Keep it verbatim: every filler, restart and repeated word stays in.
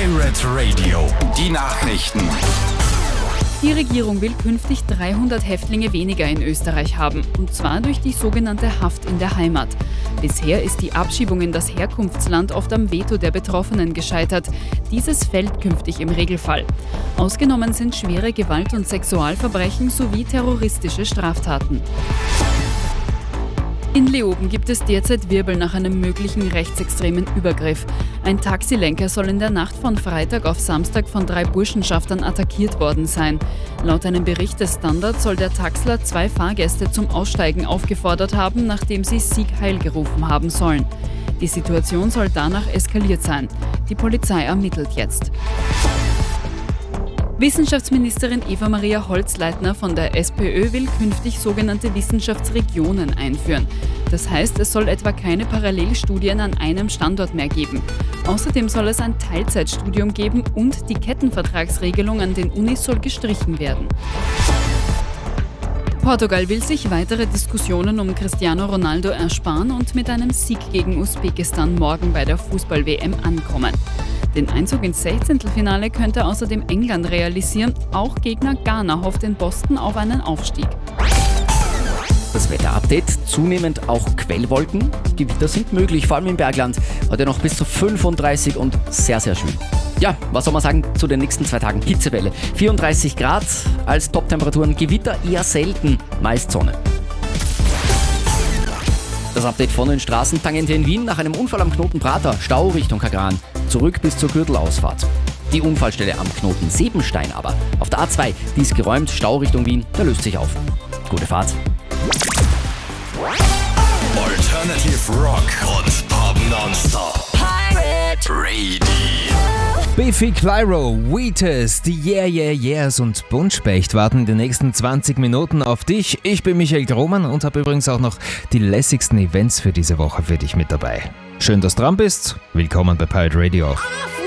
Pirate Radio, die Nachrichten. Die Regierung will künftig dreihundert Häftlinge weniger in Österreich haben, und zwar durch die sogenannte Haft in der Heimat. Bisher ist die Abschiebung in das Herkunftsland oft am Veto der Betroffenen gescheitert. Dieses fällt künftig im Regelfall. Ausgenommen sind schwere Gewalt- und Sexualverbrechen sowie terroristische Straftaten. In Leoben gibt es derzeit Wirbel nach einem möglichen rechtsextremen Übergriff. Ein Taxilenker soll in der Nacht von Freitag auf Samstag von drei Burschenschaftern attackiert worden sein. Laut einem Bericht des Standard soll der Taxler zwei Fahrgäste zum Aussteigen aufgefordert haben, nachdem sie Sieg Heil gerufen haben sollen. Die Situation soll danach eskaliert sein. Die Polizei ermittelt jetzt. Wissenschaftsministerin Eva-Maria Holzleitner von der SPÖ will künftig sogenannte Wissenschaftsregionen einführen. Das heißt, es soll etwa keine Parallelstudien an einem Standort mehr geben. Außerdem soll es ein Teilzeitstudium geben und die Kettenvertragsregelung an den Unis soll gestrichen werden. Portugal will sich weitere Diskussionen um Cristiano Ronaldo ersparen und mit einem Sieg gegen Usbekistan morgen bei der Fußball-W M ankommen. Den Einzug ins Sechzehntelfinale könnte außerdem England realisieren. Auch Gegner Ghana hofft in Boston auf einen Aufstieg. Das Wetterupdate, zunehmend auch Quellwolken. Gewitter sind möglich, vor allem im Bergland. Heute noch bis zu fünfunddreißig und sehr, sehr schön. Ja, was soll man sagen zu den nächsten zwei Tagen? Hitzewelle. vierunddreißig Grad als Toptemperaturen, Gewitter eher selten, meist Sonne. Das Update von den Straßen. Tangente in Wien nach einem Unfall am Knoten Prater, Stau Richtung Kagran, zurück bis zur Gürtelausfahrt. Die Unfallstelle am Knoten Sebenstein aber. Auf der A zwei, die ist geräumt, Stau Richtung Wien, der löst sich auf. Gute Fahrt. Alternative Rock und Pop Nonstop. Pirate Radio. Biffy Clyro, Wheatus, die Yeah Yeah Yeahs und Buntspecht warten in den nächsten zwanzig Minuten auf dich. Ich bin Michael Grohmann und habe übrigens auch noch die lässigsten Events für diese Woche für dich mit dabei. Schön, dass du dran bist. Willkommen bei Pirate Radio.